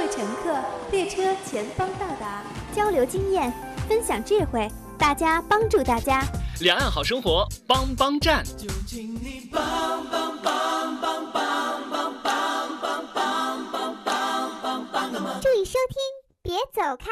位乘客，列车前方到达。 交流经验，分享智慧，大家帮助大家。 两岸好生活，帮帮站。 就请你帮帮帮帮帮帮帮帮帮帮帮帮个忙！ 注意收听，别走开。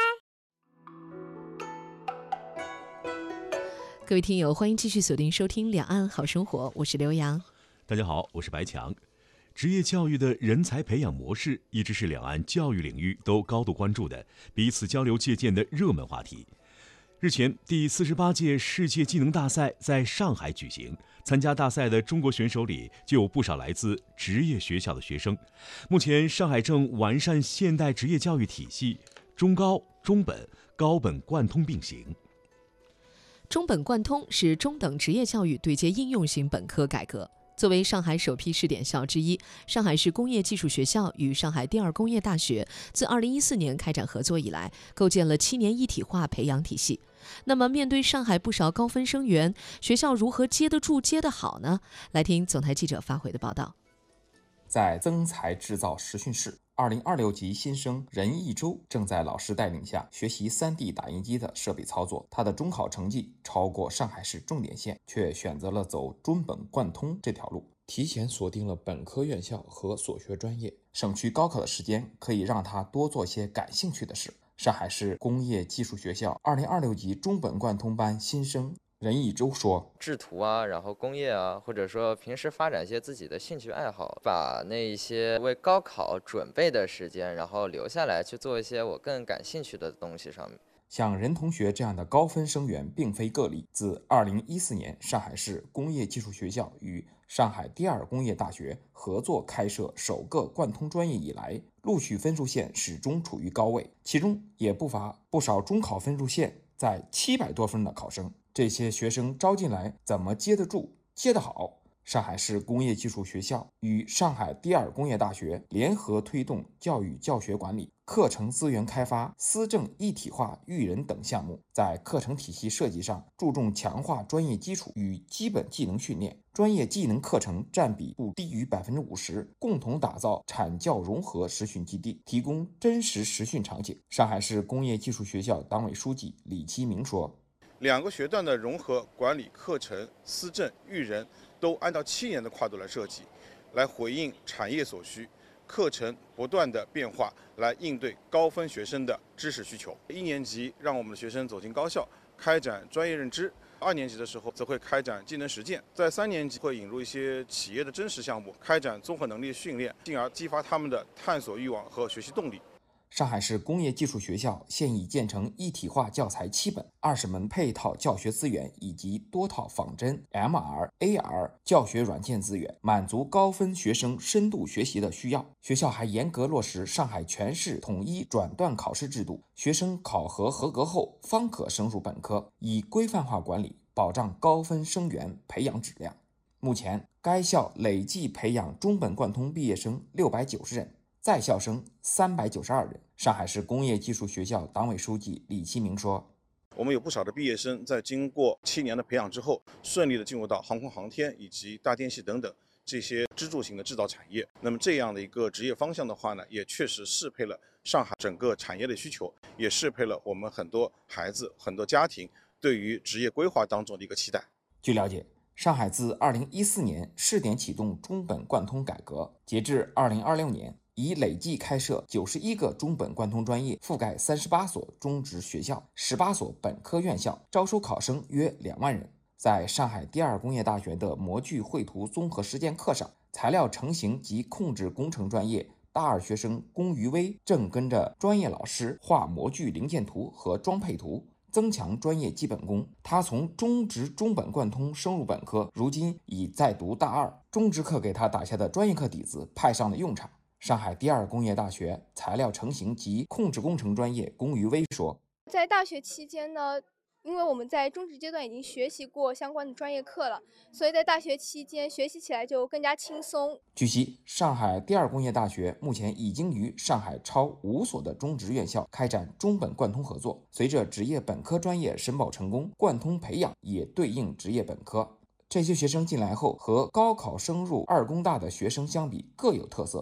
各位听友，欢迎继续锁定收听《两岸好生活》，我是刘洋。 大家好，我是白强。职业教育的人才培养模式一直是两岸教育领域都高度关注的、彼此交流借鉴的热门话题。日前，第48届世界技能大赛在上海举行，参加大赛的中国选手里就有不少来自职业学校的学生。目前，上海正完善现代职业教育体系，中高、中本、高本贯通并行。 中本贯通是中等职业教育对接应用型本科改革。作为上海首批试点校之一，上海市工业技术学校与上海第二工业大学自2014年开展合作以来，构建了7年一体化培养体系。那么，面对上海不少高分生源，学校如何接得住、接得好呢？来听总台记者发回的报道。 在增材制造实训室，2026级新生任一舟正在老师带领下学习 3D 打印机的设备操作。他的中考成绩超过上海市重点线，却选择了走中本贯通这条路，提前锁定了本科院校和所学专业，省去高考的时间，可以让他多做些感兴趣的事。上海市工业技术学校2026级中本贯通班新生任一舟说， 制图啊，然后工业啊，或者说平时发展一些自己的兴趣爱好，把那一些为高考准备的时间，然后留下来去做一些我更感兴趣的东西上面。 像任同学这样的高分生源并非个例。自2014年上海市工业技术学校与上海第二工业大学合作开设首个贯通专业以来，录取分数线始终处于高位，其中也不乏不少中考分数线在700多分的考生。这些学生招进来怎么接得住、接得好？上海市工业技术学校与上海第二工业大学联合推动教育教学管理、课程资源开发、思政一体化育人等项目，在课程体系设计上注重强化专业基础与基本技能训练，专业技能课程占比不低于50%，共同打造产教融合实训基地，提供真实实训场景。上海市工业技术学校党委书记李其明说 ，2个学段的融合管理课程、思政育人都按照7年的跨度来设计，来回应产业所需，课程不断的变化，来应对高分学生的知识需求。1年级让我们的学生走进高校，开展专业认知；2年级的时候则会开展技能实践，在3年级会引入一些企业的真实项目，开展综合能力训练，进而激发他们的探索欲望和学习动力。 上海市工业技术学校现已建成一体化教材7本、20门配套教学资源以及多套仿真、MR、AR 教学软件资源，满足高分学生深度学习的需要。学校还严格落实上海全市统一转段考试制度，学生考核合格后方可升入本科，以规范化管理，保障高分生源培养质量。目前，该校累计培养中本贯通毕业生690人。在校生392人。上海市工业技术学校党委书记李其明说， 我们有不少的毕业生在经过7年的培养之后，顺利的进入到航空航天以及大电气等等这些支柱型的制造产业。那么这样的一个职业方向的话呢，也确实适配了上海整个产业的需求，也适配了我们很多孩子、很多家庭对于职业规划当中的一个期待。 据了解，上海自2014年试点启动中本贯通改革，截至2026年，已累计开设91个中本贯通专业，覆盖38所中职学校、18所本科院校，招收考生约2万人。在上海第二工业大学的模具绘图综合实践课上，材料成型及控制工程专业大二学生龚于威正跟着专业老师画模具零件图和装配图，增强专业基本功。他从中职中本贯通升入本科，如今已在读大二，中职课给他打下的专业课底子派上了用场。上海第二工业大学材料成型及控制工程专业龚于威说， 在大学期间呢，因为我们在中职阶段已经学习过相关的专业课了，所以在大学期间学习起来就更加轻松。 据悉，上海第二工业大学目前已经与上海超5所的中职院校开展中本贯通合作。随着职业本科专业申报成功，贯通培养也对应职业本科。这些学生进来后，和高考升入二工大的学生相比各有特色。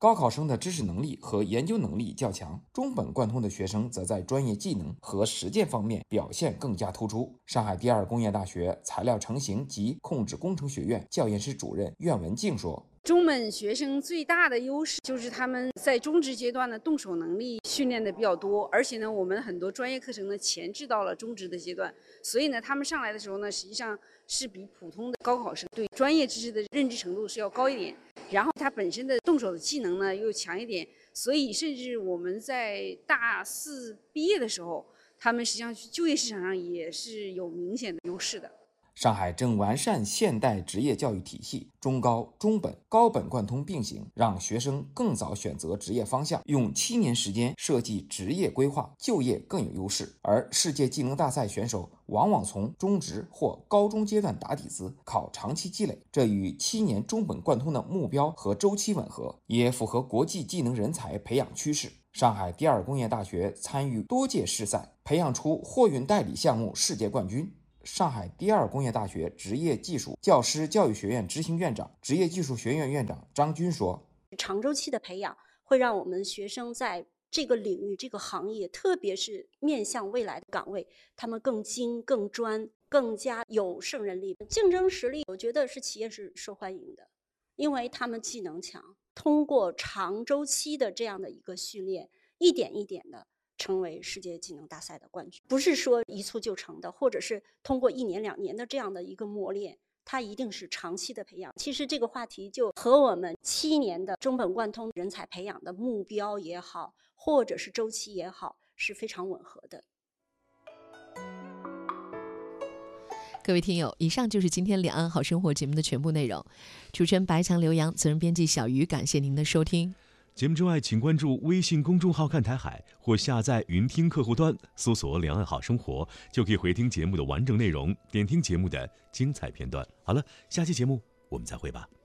高考生的知识能力和研究能力较强，中本贯通的学生则在专业技能和实践方面表现更加突出。上海第二工业大学材料成型及控制工程学院教研室主任苑文静说， 中本学生最大的优势就是他们在中职阶段的动手能力训练的比较多，而且呢，我们很多专业课程呢前置到了中职的阶段，所以呢，他们上来的时候呢，实际上是比普通的高考生对专业知识的认知程度是要高一点，然后他本身的动手的技能呢又强一点，所以甚至我们在大4毕业的时候，他们实际上去就业市场上也是有明显的优势的。 上海正完善现代职业教育体系，中高、中本、高本贯通并行，让学生更早选择职业方向，用7年时间设计职业规划，就业更有优势。而世界技能大赛选手往往从中职或高中阶段打底子，靠长期积累，这与7年中本贯通的目标和周期吻合，也符合国际技能人才培养趋势。上海第二工业大学参与多届试赛，培养出货运代理项目世界冠军。上海第二工业大学职业技术教师教育学院执行院长、职业技术学院院长张军说， 长周期的培养会让我们学生在这个领域、这个行业，特别是面向未来的岗位，他们更精、更专、更加有胜任力。竞争实力，我觉得是企业是受欢迎的，因为他们技能强，通过长周期的这样的一个训练，一点一点的成为世界技能大赛的冠军，不是说一蹴就成的，或者是通过1年2年的这样的一个磨练，它一定是长期的培养。其实这个话题就和我们7年的中本贯通人才培养的目标也好，或者是周期也好，是非常吻合的。 各位听友，以上就是今天两岸好生活节目的全部内容。主持人白强、刘洋，责任编辑小鱼，感谢您的收听。 节目之外，请关注微信公众号看台海，或下载云听客户端，搜索两岸好生活，就可以回听节目的完整内容，点听节目的精彩片段。好了，下期节目我们再会吧。